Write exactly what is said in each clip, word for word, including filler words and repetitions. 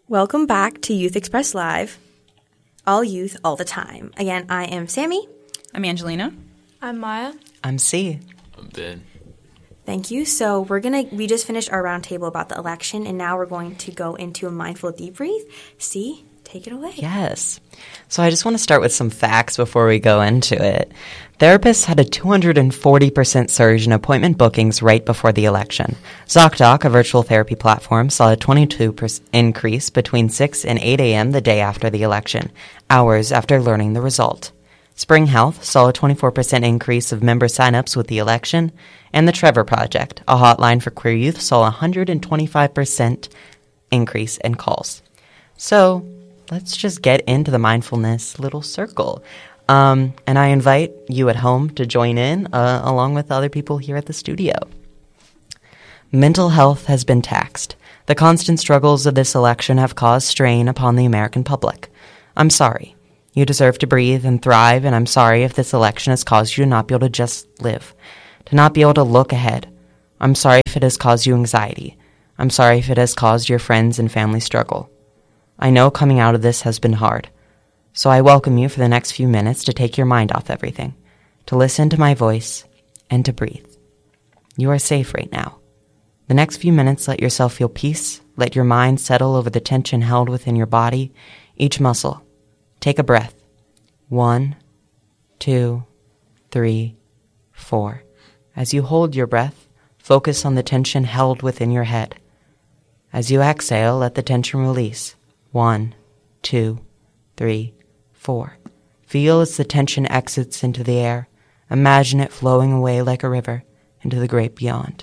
Welcome back to Youth Express Live, all youth, all the time. Again, I am Sammy. I'm Angelina. I'm Maya. I'm C. I'm Ben. Thank you. So we're gonna we just finished our roundtable about the election, and now we're going to go into a mindful debrief. C, take it away. Yes. So I just want to start with some facts before we go into it. Therapists had a two hundred forty percent surge in appointment bookings right before the election. ZocDoc, a virtual therapy platform, saw a twenty-two percent increase between six and eight a.m. the day after the election, hours after learning the result. Spring Health saw a twenty-four percent increase of member signups with the election, and the Trevor Project, a hotline for queer youth, saw a one hundred twenty-five percent increase in calls. So let's just get into the mindfulness little circle. Um, and I invite you at home to join in, uh, along with other people here at the studio. Mental health has been taxed. The constant struggles of this election have caused strain upon the American public. I'm sorry. You deserve to breathe and thrive, and I'm sorry if this election has caused you to not be able to just live, to not be able to look ahead. I'm sorry if it has caused you anxiety. I'm sorry if it has caused your friends and family struggle. I know coming out of this has been hard. So I welcome you for the next few minutes to take your mind off everything, to listen to my voice, and to breathe. You are safe right now. The next few minutes, let yourself feel peace. Let your mind settle over the tension held within your body, each muscle. Take a breath. One, two, three, four. As you hold your breath, focus on the tension held within your head. As you exhale, let the tension release. One, two, three, four. Feel as the tension exits into the air. Imagine it flowing away like a river into the great beyond.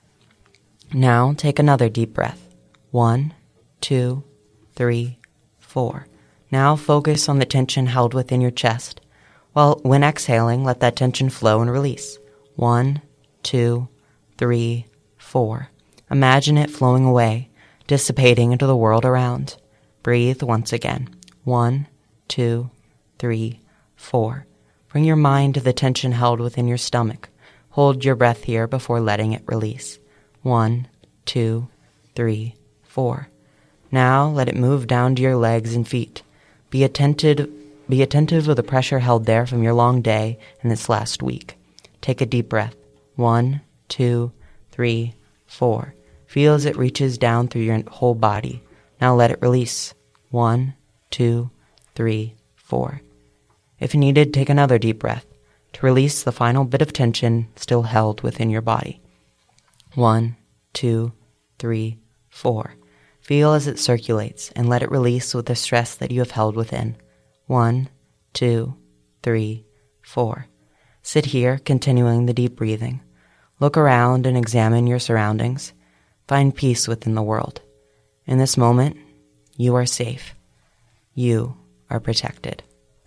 Now take another deep breath. One, two, three, four. Now focus on the tension held within your chest. Well, when exhaling, let that tension flow and release. One, two, three, four. Imagine it flowing away, dissipating into the world around. Breathe once again. One, two, three, four. Bring your mind to the tension held within your stomach. Hold your breath here before letting it release. One, two, three, four. Now let it move down to your legs and feet. Be attentive, be attentive of the pressure held there from your long day and this last week. Take a deep breath. One, two, three, four. Feel as it reaches down through your whole body. Now let it release. One, two, three, four. If needed, take another deep breath to release the final bit of tension still held within your body. One, two, three, four. Feel as it circulates and let it release with the stress that you have held within. One, two, three, four. Sit here, continuing the deep breathing. Look around and examine your surroundings. Find peace within the world. In this moment, you are safe. You are protected.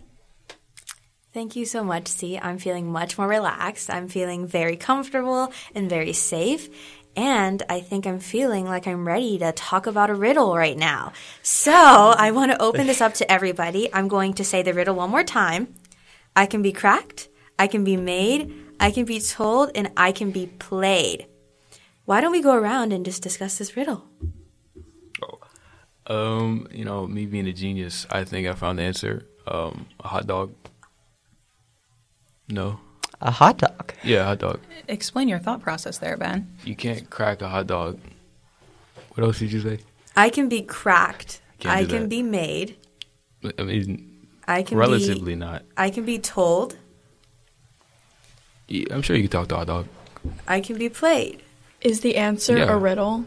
Thank you so much, C. I'm feeling much more relaxed. I'm feeling very comfortable and very safe. And I think I'm feeling like I'm ready to talk about a riddle right now. So I want to open this up to everybody. I'm going to say the riddle one more time. I can be cracked, I can be made, I can be told, and I can be played. Why don't we go around and just discuss this riddle? Oh, um, you know, me being a genius, I think I found the answer. Um, a hot dog. No. A hot dog? Yeah, a hot dog. Explain your thought process there, Ben. You can't crack a hot dog. What else did you say? I can be cracked. Can't I do can that. be made. I mean, I can relatively be, not. I can be told. Yeah, I'm sure you can talk to a hot dog. I can be played. Is the answer Yeah. a riddle?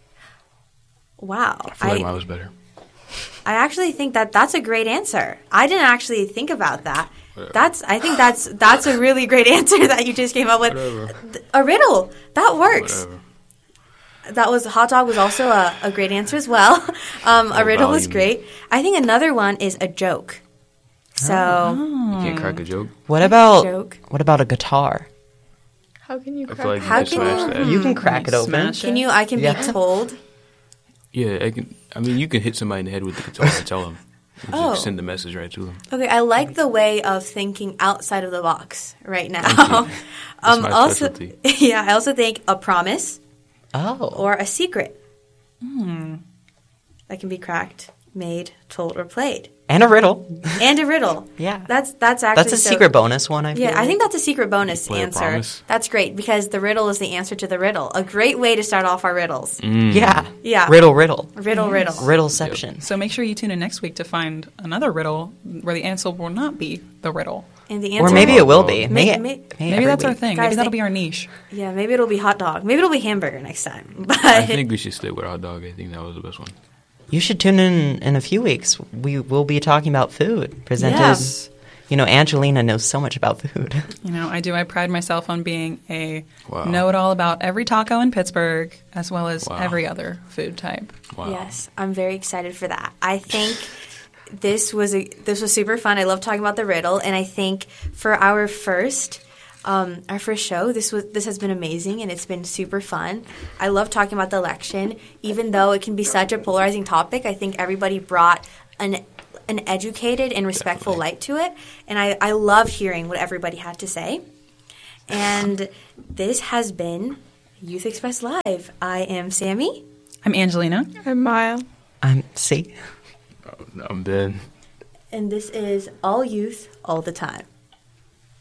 Wow. I feel like I, mine was better. I actually think that that's a great answer. I didn't actually think about that. Whatever. That's. I think that's that's a really great answer that you just came up with. Whatever. A riddle. That works. Whatever. That was hot dog was also a, a great answer as well. Um, a No riddle was value. great. I think another one is a joke. So You can't crack a joke. What about joke. what about a guitar? How can you I crack feel like you How can can smash you- that. You can crack it open. Smash Can it. you? I can Yeah. be told. Yeah, I can. I mean, you can hit somebody in the head with the guitar and tell them. You Oh. just send the message right to them. Okay, I like the way of thinking outside of the box right now. Thank you. That's my also, specialty. yeah, I also think a promise Oh. or a secret. that can be cracked, made, told, or played. And a riddle. And a riddle. Yeah. That's that's actually That's a so- secret bonus one, I feel Yeah, I like. think that's a secret bonus Play a answer. promise. That's great because the riddle is the answer to the riddle. A great way to start off our riddles. Yeah. Yeah. Riddle, riddle. Riddle, riddle. Riddleception. So make sure you tune in next week to find another riddle where the answer will not be the riddle. And the answer Or maybe it will be. May- May, may- may Maybe every that's our week. thing. Guys, Maybe that'll they- be our niche. Yeah, maybe it'll be hot dog. Maybe it'll be hamburger next time. But I think we should stick with hot dog. I think that was the best one. You should tune in in a few weeks. We will be talking about food. Presented, Yes. you know, Angelina knows so much about food. You know, I do. I pride myself on being a Wow. know-it-all about every taco in Pittsburgh, as well as Wow. every other food type. Wow. yes, I'm very excited for that. I think this was a this was super fun. I love talking about the riddle, and I think for our first um, our first show, this was this has been amazing, and it's been super fun. I love talking about the election, even though it can be such a polarizing topic. I think everybody brought an an educated and respectful Definitely. light to it, and I I love hearing what everybody had to say. And this has been Youth Express Live. I am Sammy. I'm Angelina. I'm Maya. Um, see? I'm Ben. And this is All Youth, All the Time.